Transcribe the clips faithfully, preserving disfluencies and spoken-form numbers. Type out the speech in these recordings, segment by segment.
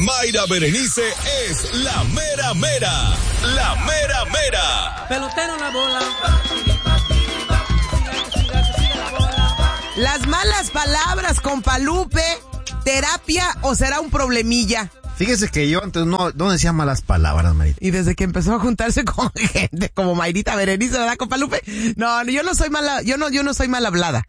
Mayra Berenice es la mera mera. La mera mera. Pelotero la bola. Las malas palabras, compa Lupe, terapia o será un problemilla. Fíjese que yo antes no, no decía malas palabras, Marita. Y desde que empezó a juntarse con gente como Mayrita Berenice, ¿verdad, compa Lupe? No, yo no soy mala, yo no, yo no soy mal hablada.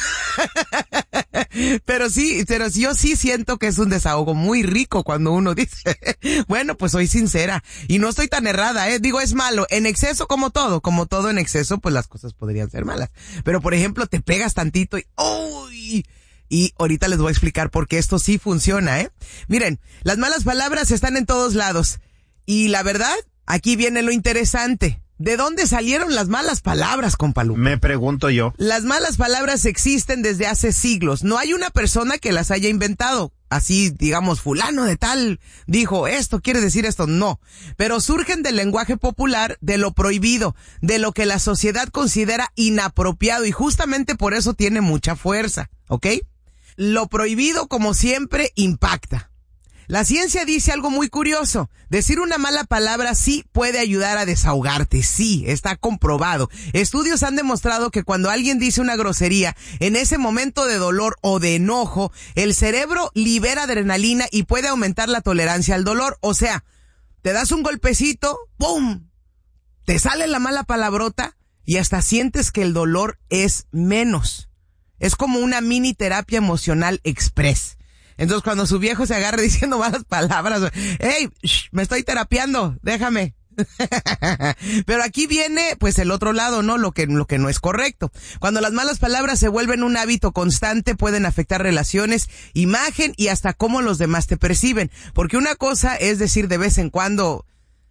Pero sí, pero yo sí siento que es un desahogo muy rico cuando uno dice, bueno, pues soy sincera y no estoy tan errada, eh. Digo, es malo. En exceso, como todo, como todo en exceso, pues las cosas podrían ser malas. Pero por ejemplo, te pegas tantito y, ¡uy! Y ahorita les voy a explicar por qué esto sí funciona, ¿eh? Miren, las malas palabras están en todos lados. Y la verdad, aquí viene lo interesante. ¿De dónde salieron las malas palabras, compa Lupe? Me pregunto yo. Las malas palabras existen desde hace siglos. No hay una persona que las haya inventado. Así, digamos, fulano de tal dijo esto, quiere decir esto. No. Pero surgen del lenguaje popular, de lo prohibido, de lo que la sociedad considera inapropiado. Y justamente por eso tiene mucha fuerza, ¿ok? Lo prohibido, como siempre, impacta. La ciencia dice algo muy curioso. Decir una mala palabra sí puede ayudar a desahogarte. Sí, está comprobado. Estudios han demostrado que cuando alguien dice una grosería, en ese momento de dolor o de enojo, el cerebro libera adrenalina y puede aumentar la tolerancia al dolor. O sea, te das un golpecito, ¡pum! Te sale la mala palabrota y hasta sientes que el dolor es menos. Es como una mini terapia emocional express. Entonces, cuando su viejo se agarra diciendo malas palabras, ¡hey! Shh, me estoy terapiando, déjame. Pero aquí viene, pues, el otro lado, ¿no? Lo que, lo que no es correcto. Cuando las malas palabras se vuelven un hábito constante, pueden afectar relaciones, imagen y hasta cómo los demás te perciben. Porque una cosa es decir de vez en cuando,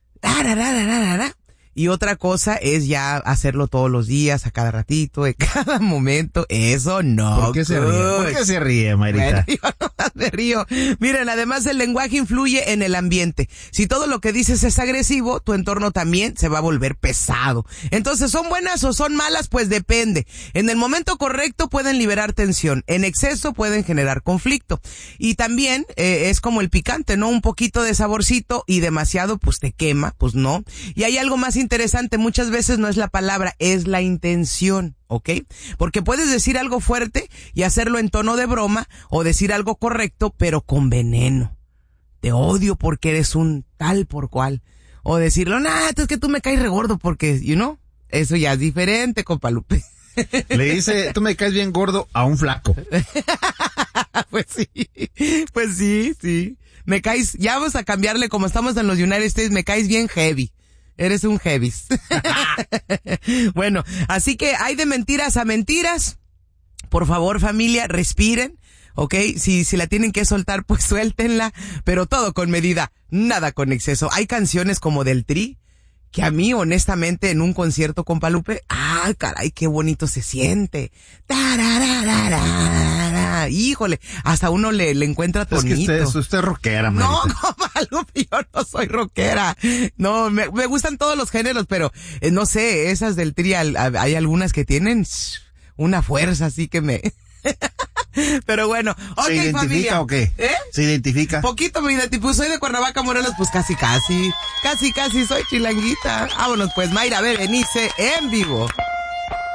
y otra cosa es ya hacerlo todos los días, a cada ratito, en cada momento. Eso no. ¿Por qué se ríe? ¿Por qué se ríe, Mayrita? Bueno, yo no me río. Miren, además el lenguaje influye en el ambiente. Si todo lo que dices es agresivo, tu entorno también se va a volver pesado. Entonces, ¿son buenas o son malas? Pues depende. En el momento correcto pueden liberar tensión. En exceso pueden generar conflicto. Y también eh, es como el picante, ¿no? Un poquito de saborcito y demasiado, pues te quema, pues no. Y hay algo más interesante, muchas veces no es la palabra, es la intención, ¿ok? Porque puedes decir algo fuerte y hacerlo en tono de broma o decir algo correcto, pero con veneno. Te odio porque eres un tal por cual. O decirlo, nah, es que tú me caes regordo porque, you know, eso ya es diferente, compa Lupe. Le dice, tú me caes bien gordo a un flaco. Pues sí, pues sí, sí. Me caes, ya vamos a cambiarle como estamos en los United States, me caes bien heavy. Eres un heavis. Bueno, así que hay de mentiras a mentiras. Por favor, familia, respiren, ¿ok? Si, si la tienen que soltar, pues suéltenla, pero todo con medida, nada con exceso. Hay canciones como del Tri, que a mí, honestamente, en un concierto, compa Lupe, ¡ay, caray, qué bonito se siente! ¡Tararararara! Híjole, hasta uno le, le encuentra tonito. Es que usted, usted es rockera, Marita. No, compa Lupe, yo no soy rockera. No, me, me gustan todos los géneros, pero eh, no sé, esas del Tri, hay algunas que tienen una fuerza así que me... Pero bueno, ok, ¿se identifica familia? o qué? ¿Eh? ¿Se identifica? Poquito me identifico, pues soy de Cuernavaca, Morelos, pues casi, casi, casi, casi soy chilanguita. Vámonos pues, Mayra Berenice en vivo.